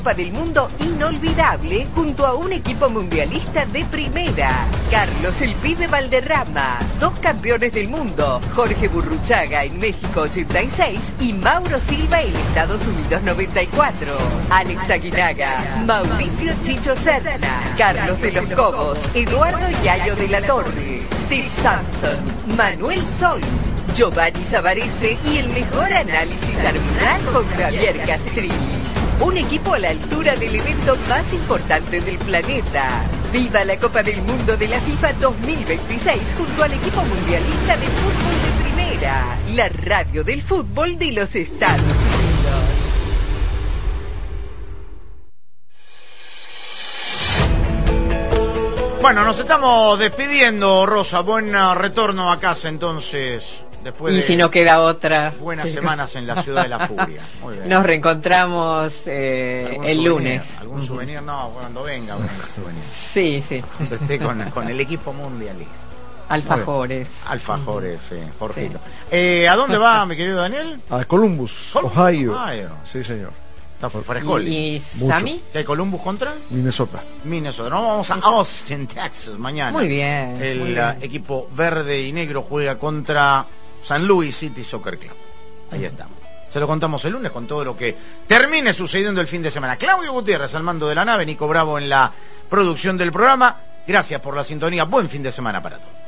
Copa del Mundo inolvidable junto a un equipo mundialista de primera. Carlos el Pibe Valderrama, 2 campeones del mundo, Jorge Burruchaga en México 86 y Mauro Silva en Estados Unidos 94. Alex Aguinaga, Mauricio Chicho Serna, Carlos de los Cobos, Eduardo Yayo de la Torre, Sid Sampson, Manuel Sol, Giovanni Savarese y el mejor análisis arbitral con Javier Castrilli. Un equipo a la altura del evento más importante del planeta. ¡Viva la Copa del Mundo de la FIFA 2026 junto al equipo mundialista de fútbol de primera! La radio del fútbol de los Estados Unidos. Bueno, nos estamos despidiendo, Rosa. Buen retorno a casa entonces. Después y si no queda otra. Buenas semanas en la ciudad de la furia. Muy bien. Nos reencontramos el lunes. ¿Algún souvenir? No, cuando venga, souvenir. Sí. Cuando esté con el equipo mundialista. Alfajores. Alfajores, Jorgito. Sí. ¿A dónde va, mi querido Daniel? A Columbus, Ohio. Sí, señor. Está fresco. ¿Y Sammy? ¿Qué hay Columbus contra? Minnesota. No, vamos a Austin, Texas, mañana. Muy bien. El equipo verde y negro juega contra San Luis City Soccer Club. Ahí estamos. Se lo contamos el lunes con todo lo que termine sucediendo el fin de semana. Claudio Gutiérrez al mando de la nave, Nico Bravo en la producción del programa. Gracias por la sintonía. Buen fin de semana para todos.